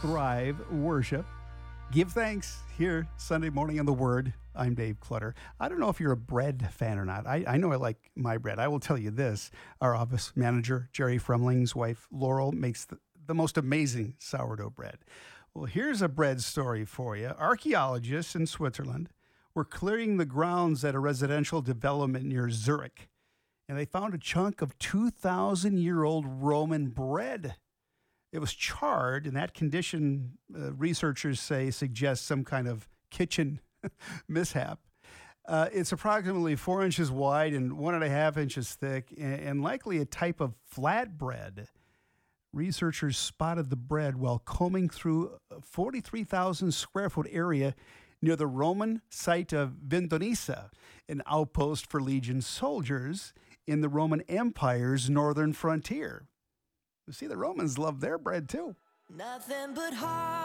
thrive, worship, give thanks here Sunday morning on the Word. I'm Dave Clutter. I don't know if you're a bread fan or not. I know I like my bread. I will tell you this. Our office manager, Jerry Frumling's wife, Laurel, makes the most amazing sourdough bread. Well, here's a bread story for you. Archaeologists in Switzerland were clearing the grounds at a residential development near Zurich, and they found a chunk of 2,000-year-old Roman bread. It was charred, and that condition, researchers say, suggests some kind of kitchen mishap. It's approximately 4 inches wide and 1.5 inches thick, and likely a type of flatbread. Researchers spotted the bread while combing through a 43,000 square foot area near the Roman site of Vindonissa, an outpost for Legion soldiers in the Roman Empire's northern frontier. You see, the Romans loved their bread too. Nothing but heart.